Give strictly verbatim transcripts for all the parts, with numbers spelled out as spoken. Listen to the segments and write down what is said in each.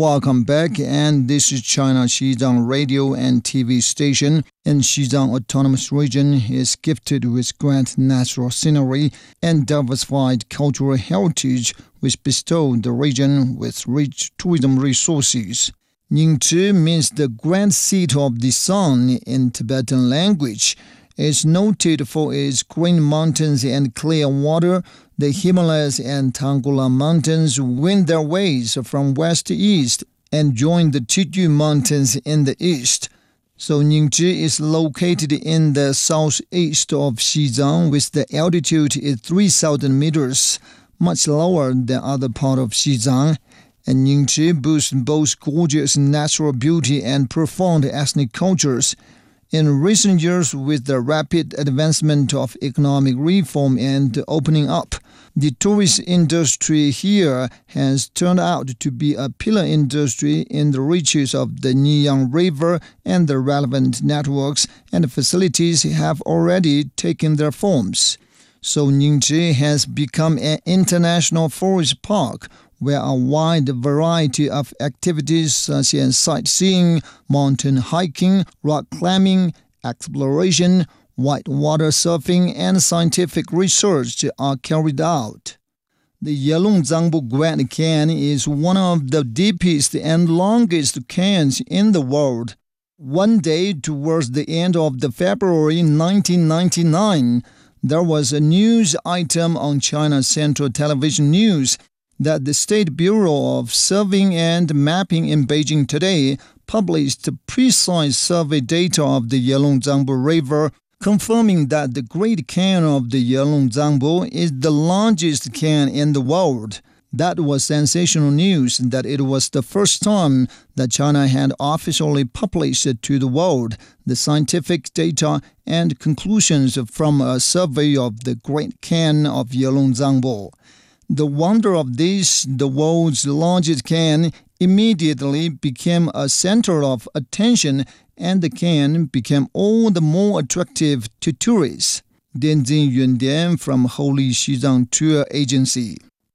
Welcome back, and this is China Xizang radio and T V station. In Xizang Autonomous Region is gifted with great natural scenery and diversified cultural heritage, which bestow the region with rich tourism resources. Ningzhi means the grand seat of the sun in Tibetan language. It's noted for its green mountains and clear water. The Himalayas and Tanggula Mountains wind their ways from west to east and join the Chiju Mountains in the east. So Ningzhi is located in the southeast of Xizang, with the altitude is three thousand meters, much lower than other part of Xizang. And Ningzhi boasts both gorgeous natural beauty and profound ethnic cultures. In recent years, with the rapid advancement of economic reform and opening up, the tourist industry here has turned out to be a pillar industry in the reaches of the Niyang River, and the relevant networks and facilities have already taken their forms. So Ningzhi has become an international forest park, where a wide variety of activities such as sightseeing, mountain hiking, rock climbing, exploration, whitewater surfing, and scientific research are carried out. The Yalongzangbo Grand Canyon is one of the deepest and longest canyons in the world. One day, towards the end of the February nineteen ninety-nine, there was a news item on China Central Television News that the State Bureau of Surveying and Mapping in Beijing today published precise survey data of the Yalongzangbo River, confirming that the Great Canyon of the Yalongzangbo is the largest canyon in the world. That was sensational news, that it was the first time that China had officially published to the world the scientific data and conclusions from a survey of the Great Canyon of Yalongzangbo. The wonder of this, the world's largest canyon, immediately became a center of attention, and the canyon became all the more attractive to tourists. Dianjin Yuandian from Holy Xizang Tour Agency.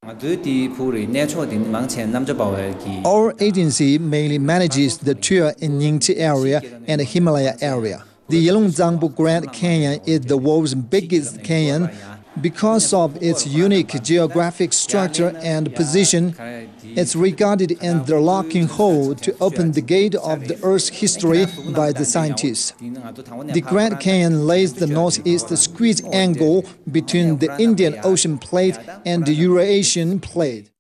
Our agency mainly manages the tour in Ningzhi area and the Himalaya area. The Yalongzangbo Grand Canyon is the world's biggest canyon. Because of its unique geographic structure and position, it's regarded as the locking hole to open the gate of the Earth's history by the scientists. The Grand Canyon lays the northeast squeeze angle between the Indian Ocean Plate and the Eurasian Plate.